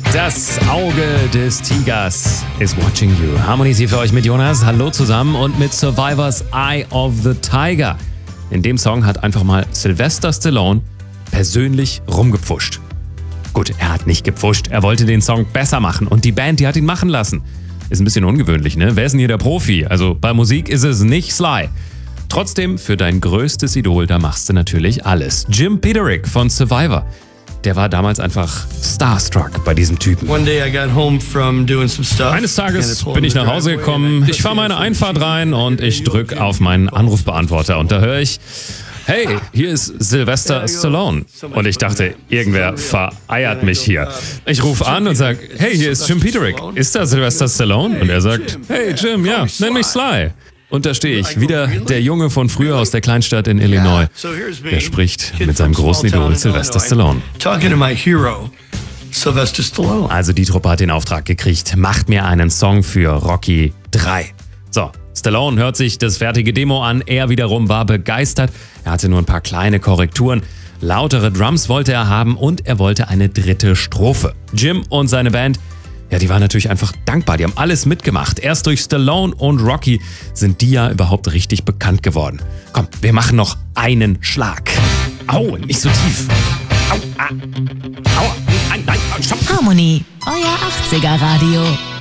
Das Auge des Tigers is watching you. Harmonies hier für euch mit Jonas. Hallo zusammen und mit Survivors Eye of the Tiger. In dem Song hat einfach mal Sylvester Stallone persönlich rumgepfuscht. Gut, er hat nicht gepfuscht, er wollte den Song besser machen und die Band, die hat ihn machen lassen. Ist ein bisschen ungewöhnlich, ne? Wer ist denn hier der Profi? Also bei Musik ist es nicht Sly. Trotzdem, für dein größtes Idol, da machst du natürlich alles. Jim Peterick von Survivor. Der war damals einfach starstruck bei diesem Typen. Eines Tages bin ich nach Hause gekommen, ich fahre meine Einfahrt rein und ich drücke auf meinen Anrufbeantworter und da höre ich: Hey, hier ist Sylvester Stallone. Und ich dachte, irgendwer vereiert mich hier. Ich rufe an und sage: Hey, hier ist Jim Peterick. Ist da Sylvester Stallone? Und er sagt: Hey Jim, ja, nenn mich Sly. Und da stehe ich, wieder der Junge von früher aus der Kleinstadt in Illinois. Der spricht mit seinem großen Idol Sylvester Stallone. Also die Truppe hat den Auftrag gekriegt, macht mir einen Song für Rocky 3. So, Stallone hört sich das fertige Demo an, er wiederum war begeistert. Er hatte nur ein paar kleine Korrekturen. Lautere Drums wollte er haben und er wollte eine dritte Strophe. Jim und seine Band, ja, die waren natürlich einfach dankbar, die haben alles mitgemacht. Erst durch Stallone und Rocky sind die ja überhaupt richtig bekannt geworden. Komm, wir machen noch einen Schlag. Au, nicht so tief. Au, au, nein, stopp. Harmonie, euer 80er Radio.